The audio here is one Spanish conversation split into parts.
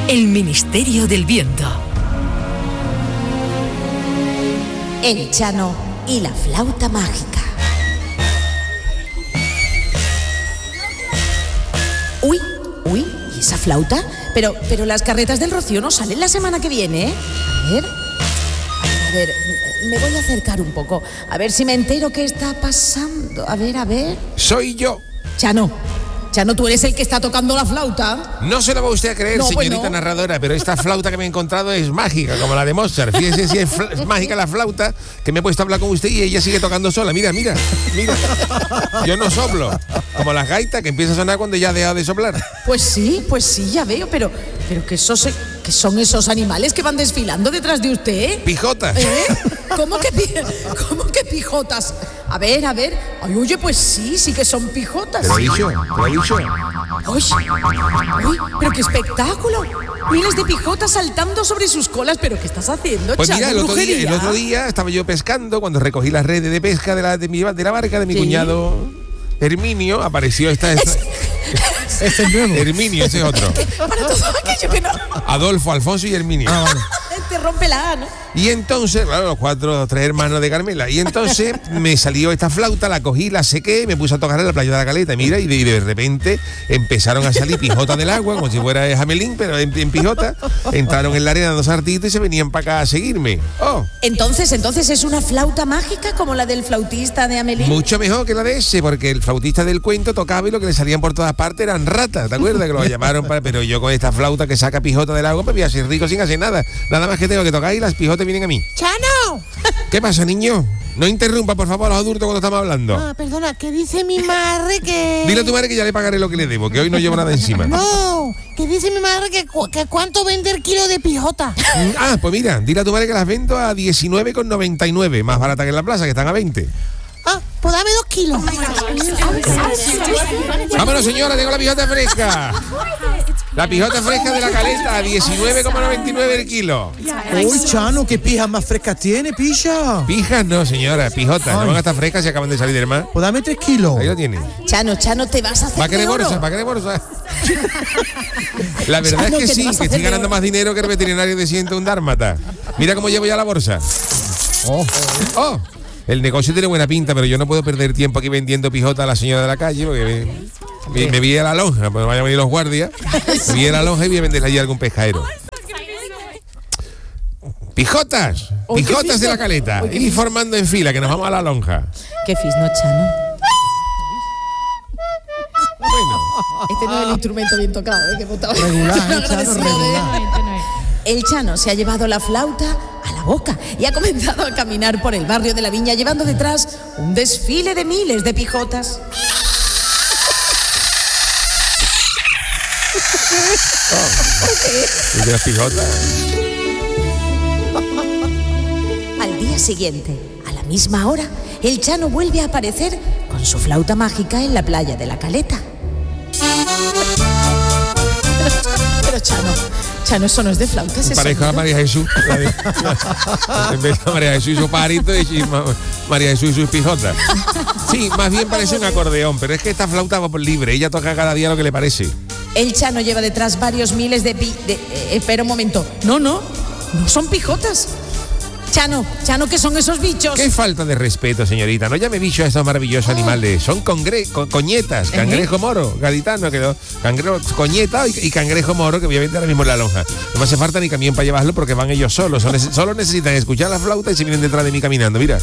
El Ministerio del Viento. El Chano y la flauta mágica. Uy, ¿y esa flauta? Pero las carretas del Rocío no salen la semana que viene, ¿eh? A ver, me voy a acercar un poco. A ver si me entero qué está pasando. A ver. Soy yo. Chano, ¿tú eres el que está tocando la flauta? No se lo va usted a creer, No, señorita pues no. narradora, pero esta flauta que me he encontrado es mágica, como la de Mozart. Fíjese si es mágica la flauta, que me he puesto a hablar con usted y ella sigue tocando sola. Mira. Yo no soplo, como las gaitas que empieza a sonar cuando ya ha dejado de soplar. Pues sí, ya veo, pero que son esos animales que van desfilando detrás de usted. Pijotas. ¿Cómo que pijotas? A ver. Ay, oye, pues sí que son pijotas. Te lo he dicho. ¡Uy, pero qué espectáculo! Miles de pijotas saltando sobre sus colas. ¿Pero qué estás haciendo, Pues Chano? mira, el otro día estaba yo pescando, cuando recogí las redes de pesca de la barca de mi cuñado Herminio, apareció esta... Ese es nuevo. Herminio, ese es otro. Para todo aquello que no... Adolfo, Alfonso y Herminio. Te rompe la A, ¿no? Y entonces, claro, los tres hermanos de Carmela. Y entonces me salió esta flauta, la cogí, la sequé, me puse a tocar en la playa de la Caleta. Mira, y de repente empezaron a salir pijotas del agua, como si fuera Jamelín, pero en pijota. Entraron en la arena dos artitos y se venían para acá a seguirme. ¡Oh! Entonces es una flauta mágica como la del flautista de Amelín. Mucho mejor que la de ese, porque el flautista del cuento tocaba y lo que le salían por todas partes eran ratas, ¿te acuerdas? Que lo llamaron para... Pero yo con esta flauta que saca pijota del agua, pues voy a ser rico sin hacer nada. Nada más que tengo que tocar y las pijotas vienen a mí. ¡Chano! ¿Qué pasa, niño? No interrumpa, por favor, a los adultos cuando estamos hablando. Ah, perdona, que dice mi madre que... Dile a tu madre que ya le pagaré lo que le debo, que hoy no llevo nada encima. No, que dice mi madre que cuánto vende el kilo de pijota. Pues mira, dile a tu madre que las vendo a 19,99, más barata que en la plaza, que están a 20. Pues dame 2 kilos. Vámonos, señora, tengo la pijota fresca. La pijota fresca de la Caleta, a 19,99 el kilo. Uy, Chano, ¿qué pijas más frescas tiene, pija? Pijas no, señora, pijotas. No van a estar frescas, se acaban de salir del mar. Pues dame 3 kilos. Ahí lo tiene. Chano, te vas a hacer ¿Va a querer de oro. bolsa? La verdad Chano, es que que te sí, vas a que hacer estoy ganando de oro. más dinero que el veterinario de 101 dálmata. Mira cómo llevo ya la bolsa. Oh. El negocio tiene buena pinta, pero yo no puedo perder tiempo aquí vendiendo pijota a la señora de la calle, porque me vi a la lonja, pues no vayan a venir los guardias. Me vi a la lonja y voy a venderle allí a algún pescadero. ¡Pijotas! ¡Pijotas de la Caleta! Y formando en fila, que nos vamos a la lonja. Qué fisno, Chano. Bueno, Este no es el instrumento bien tocado, que botaba. Regular, Chano, Agradecido de- regular. El Chano se ha llevado la flauta a la boca y ha comenzado a caminar por el barrio de la Viña llevando detrás un desfile de miles de pijotas. ¿y de las pijotas? Al día siguiente, a la misma hora, el Chano vuelve a aparecer con su flauta mágica en la playa de la Caleta. Pero Chano, eso no es de flauta, ese Pareja a sonido. María Jesús. En vez de María Jesús y su parito, y María Jesús y sus pijotas. Sí, más bien parece un acordeón, pero es que esta flauta va por libre. Ella toca cada día lo que le parece. El Chano lleva detrás varios miles de espera un momento. No son pijotas. Chano, ¿qué son esos bichos? Qué falta de respeto, señorita. No llame bicho a estos maravillosos animales. Son coñetas, cangrejo moro, gaditano, cangrejo, coñeta y cangrejo moro, que voy a vender ahora mismo en la lonja. No me hace falta ni camión para llevarlo porque van ellos solos. Solo necesitan escuchar la flauta y se vienen detrás de mí caminando, mira.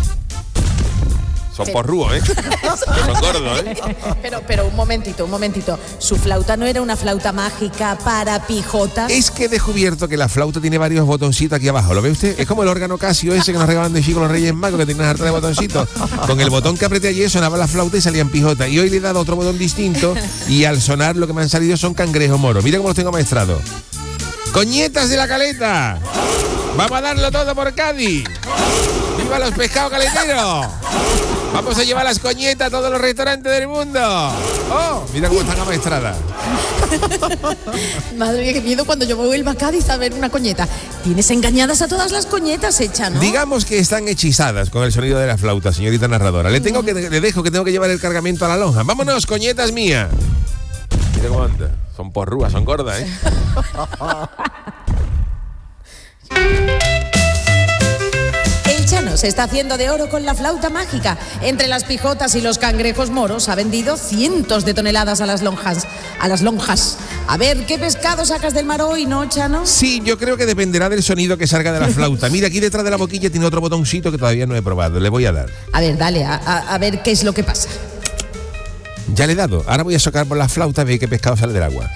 Son porrúos, ¿eh? Son gordos, ¿eh? Pero un momentito. ¿Su flauta no era una flauta mágica para pijotas? Es que he descubierto que la flauta tiene varios botoncitos aquí abajo. ¿Lo ve usted? Es como el órgano Casio ese que nos regalan de chico los Reyes Magos, que tiene una harta de botoncitos. Con el botón que apreté ayer sonaba la flauta y salían pijotas. Y hoy le he dado otro botón distinto y al sonar lo que me han salido son cangrejos moros. Mira cómo los tengo maestrados. ¡Coñetas de la Caleta! ¡Vamos a darlo todo por Cádiz! ¡Viva los pescados caleteros! ¡Vamos a llevar las coñetas a todos los restaurantes del mundo! ¡Oh! Mira cómo están amaestradas. Madre mía, qué miedo cuando yo vuelva a Cádiz a ver una coñeta. Tienes engañadas a todas las coñetas, Chano. Digamos que están hechizadas con el sonido de la flauta, señorita narradora. Le dejo que tengo que llevar el cargamento a la lonja. ¡Vámonos, coñetas mía! Mira cómo anda. Son porrúas, son gordas, ¿eh? El Chano se está haciendo de oro con la flauta mágica. Entre las pijotas y los cangrejos moros ha vendido cientos de toneladas a las lonjas. A ver, ¿qué pescado sacas del mar hoy, no, Chano? Sí, yo creo que dependerá del sonido que salga de la flauta. Mira, aquí detrás de la boquilla tiene otro botoncito que todavía no he probado. Le voy a dar. A ver, dale, a ver qué es lo que pasa. Ya le he dado. Ahora voy a sacar por la flauta a ver qué pescado sale del agua.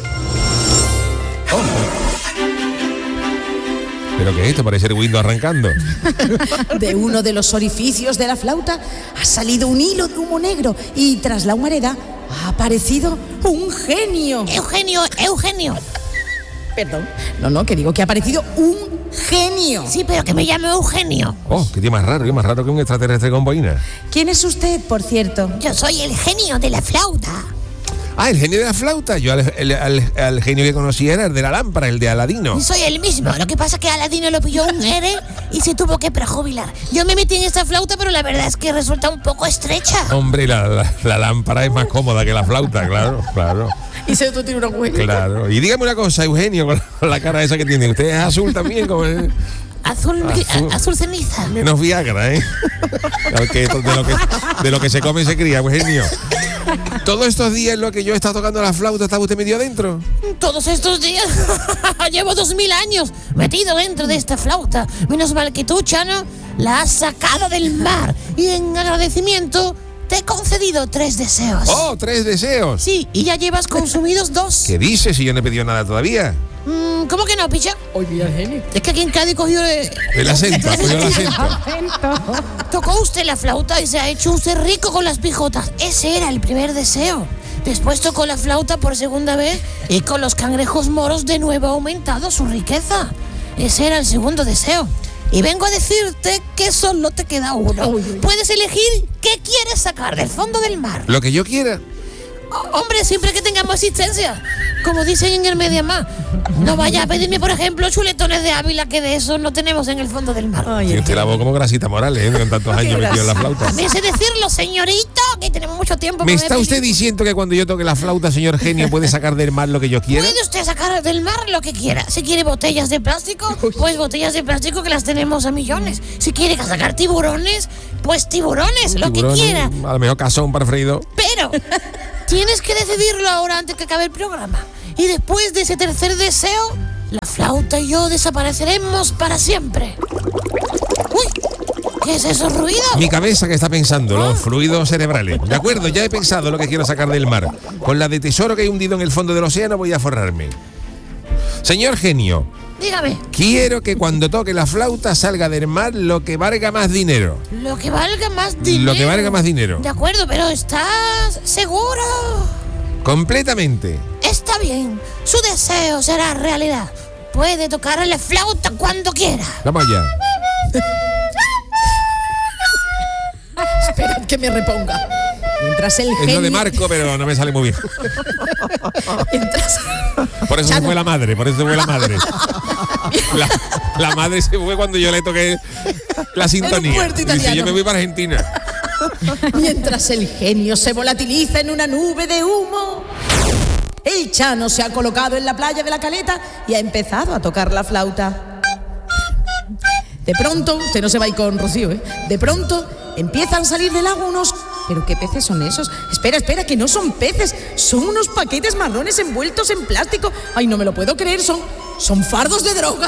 ¿Pero qué es esto? Parece el Windows arrancando. De uno de los orificios de la flauta ha salido un hilo de humo negro y tras la humareda ha aparecido un genio. Eugenio. Perdón. No, que digo que ha aparecido un genio. Sí, pero que me llame Eugenio. Oh, qué tío más raro que un extraterrestre con boina. ¿Quién es usted, por cierto? Yo soy el genio de la flauta. Ah, el genio de la flauta. Yo al genio que conocía era el de la lámpara, el de Aladino. Soy el mismo. Lo que pasa es que a Aladino lo pilló un ERE y se tuvo que prejubilar. Yo me metí en esta flauta, pero la verdad es que resulta un poco estrecha. Hombre, la lámpara es más cómoda que la flauta, claro. Y se tú tiene una huella. Claro. Y dígame una cosa, Eugenio, con la cara esa que tiene. Usted es azul también, como el... Azul ceniza. Menos Viagra, ¿eh? De lo que se come se cría, Eugenio. Todos estos días en lo que yo he estado tocando la flauta, ¿estaba usted metido adentro? Todos estos días. Llevo 2000 años metido dentro de esta flauta. Menos mal que tú, Chano, la has sacado del mar. Y en agradecimiento te he concedido 3 deseos. ¡Oh, 3 deseos! Sí, y ya llevas consumidos 2. ¿Qué dices si yo no he pedido nada todavía? ¿Cómo que no, picha? Hoy día genio. Es que aquí en Cádiz cogió El acento. Tocó usted la flauta y se ha hecho usted rico con las pijotas. Ese era el primer deseo. Después tocó la flauta por segunda vez y con los cangrejos moros de nuevo ha aumentado su riqueza. Ese era el segundo deseo. Y vengo a decirte que solo te queda uno. Puedes elegir qué quieres sacar del fondo del mar. Lo que yo quiera. Hombre, siempre que tengamos asistencia. Como dicen en el Mediamar. No vaya a pedirme, por ejemplo, chuletones de Ávila, que de eso no tenemos en el fondo del mar. Tiene usted la voz como Grasita Morales, ¿eh? Con tantos años metido en la flauta. También sé decirlo, señorito, que tenemos mucho tiempo. ¿Me está usted diciendo que cuando yo toque la flauta, señor genio, puede sacar del mar lo que yo quiera? Puede usted sacar del mar lo que quiera. Si quiere botellas de plástico, pues botellas de plástico que las tenemos a millones. Si quiere sacar tiburones, pues tiburones, lo que quiera. A lo mejor cazón para freído. Pero tienes que decidirlo ahora antes que acabe el programa. Y después de ese tercer deseo, la flauta y yo desapareceremos para siempre. ¡Uy! ¿Qué es esos ruidos? Mi cabeza que está pensando, los fluidos cerebrales. De acuerdo, ya he pensado lo que quiero sacar del mar. Con la de tesoro que he hundido en el fondo del océano voy a forrarme. Señor genio, dígame. Quiero que cuando toque la flauta salga del mar lo que valga más dinero. Lo que valga más dinero. Lo que valga más dinero. De acuerdo, pero ¿estás seguro? Completamente. Está bien, su deseo será realidad. Puede tocar la flauta cuando quiera. Vamos allá. Espera que me reponga. Mientras el genio... Es lo de Marco, pero no me sale muy bien. Por eso se fue la madre, La madre se fue cuando yo le toqué la sintonía. Dice, yo me voy para Argentina. Mientras el genio se volatiliza en una nube de humo, el Chano se ha colocado en la playa de la Caleta y ha empezado a tocar la flauta. De pronto, usted no se va a ir con Rocío, ¿eh? De pronto empiezan a salir del agua unos... ¿Pero qué peces son esos? Espera, que no son peces. Son unos paquetes marrones envueltos en plástico. Ay, no me lo puedo creer, son fardos de droga.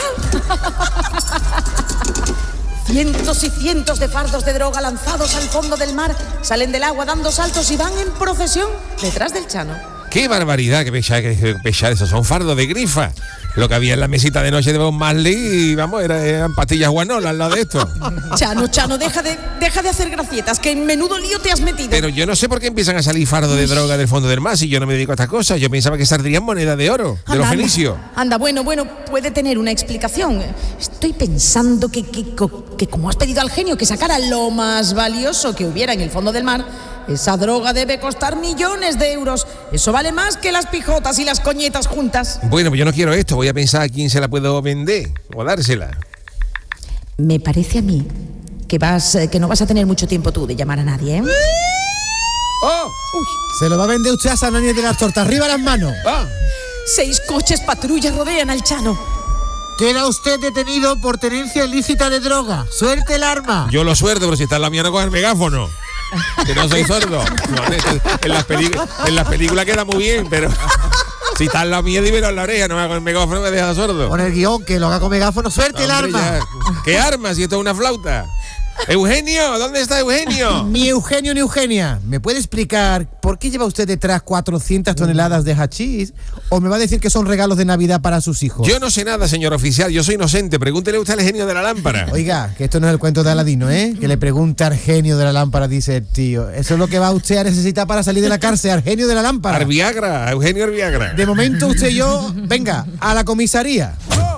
Cientos y cientos de fardos de droga lanzados al fondo del mar salen del agua dando saltos y van en procesión detrás del Chano. ¡Qué barbaridad! ¡Qué pesar! Esos son fardos de grifa. Lo que había en la mesita de noche de Bob Marley y, vamos, eran pastillas guanolas al lado de esto. Chano, deja de hacer gracietas, que en menudo lío te has metido. Pero yo no sé por qué empiezan a salir fardos de droga del fondo del mar si yo no me dedico a estas cosas. Yo pensaba que saldrían monedas de oro, de los fenicios. Anda, bueno, puede tener una explicación. Estoy pensando que como has pedido al genio que sacara lo más valioso que hubiera en el fondo del mar, esa droga debe costar millones de euros. Eso vale más que las pijotas y las coñetas juntas. Bueno, pues yo no quiero esto. Voy a pensar a quién se la puedo vender o dársela. Me parece a mí que no vas a tener mucho tiempo tú de llamar a nadie, ¿eh? ¡Oh! Se lo va a vender usted a San Daniel de las Tortas. ¡Arriba las manos! ¡Ah! 6 coches patrulla rodean al Chano. Queda usted detenido por tenencia ilícita de droga. Suelte el arma. Yo lo suelto, pero si está en la mía no coge el megáfono. Que no soy sordo. No, en las películas queda muy bien, pero si está en la mía, dímelo en la oreja, no me hago el megáfono, me deja sordo. Con el guión, que lo haga con megáfono. Suelte el Hombre, arma. ya. ¿Qué arma si esto es una flauta? Eugenio, ¿dónde está Eugenio? Ni Eugenio ni Eugenia, ¿me puede explicar por qué lleva usted detrás 400 toneladas de hachís? ¿O me va a decir que son regalos de Navidad para sus hijos? Yo no sé nada, señor oficial, yo soy inocente. Pregúntele usted al genio de la lámpara. Oiga, que esto no es el cuento de Aladino, ¿eh? Que le pregunta al genio de la lámpara, dice el tío. Eso es lo que va usted a necesitar para salir de la cárcel, al genio de la lámpara. Arviagra, Eugenio Arviagra. De momento usted y yo, venga, a la comisaría.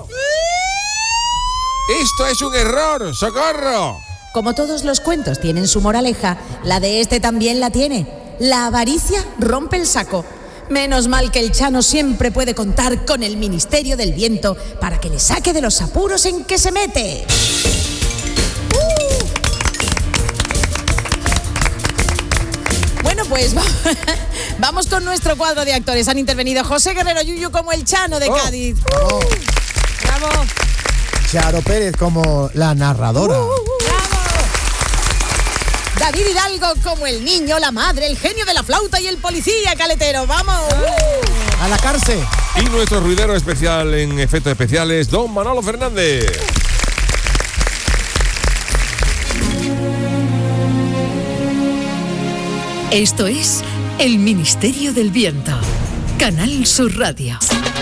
Esto es un error, socorro. Como todos los cuentos tienen su moraleja, la de este también la tiene. La avaricia rompe el saco. Menos mal que el Chano siempre puede contar con el Ministerio del Viento para que le saque de los apuros en que se mete. Bueno, pues vamos con nuestro cuadro de actores. Han intervenido José Guerrero Yuyu como el Chano de Cádiz. ¡Bravo! Charo Pérez como la narradora. David Hidalgo como el niño, la madre, el genio de la flauta y el policía caletero. ¡Vamos! A la cárcel. Y nuestro ruidero especial en efectos especiales, don Manolo Fernández. Esto es El Ministerio del Viento. Canal Sur Radio.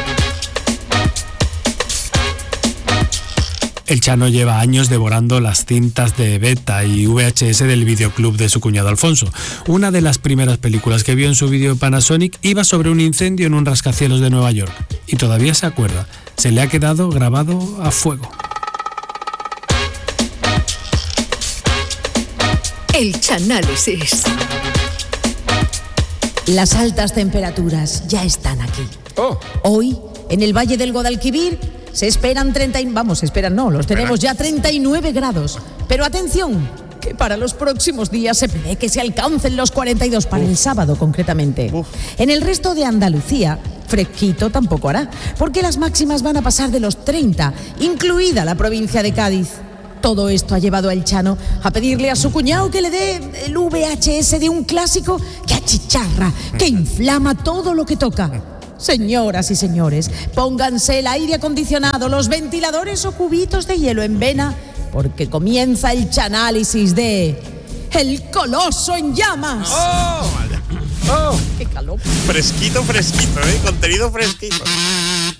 El Chano lleva años devorando las cintas de beta y VHS del videoclub de su cuñado Alfonso. Una de las primeras películas que vio en su vídeo Panasonic iba sobre un incendio en un rascacielos de Nueva York. Y todavía se acuerda. Se le ha quedado grabado a fuego. El Chanálisis. Las altas temperaturas ya están aquí. Oh. Hoy, en el Valle del Guadalquivir, se esperan los tenemos ya 39 grados. Pero atención, que para los próximos días se prevé que se alcancen los 42, para el sábado concretamente. En el resto de Andalucía, fresquito tampoco hará, porque las máximas van a pasar de los 30, incluida la provincia de Cádiz. Todo esto ha llevado al Chano a pedirle a su cuñado que le dé el VHS de un clásico que achicharra, que inflama todo lo que toca. Señoras y señores, pónganse el aire acondicionado, los ventiladores o cubitos de hielo en vena, porque comienza el chanálisis de El Coloso en Llamas. ¡Oh! ¡Oh! ¡Qué calor! Fresquito, contenido fresquito.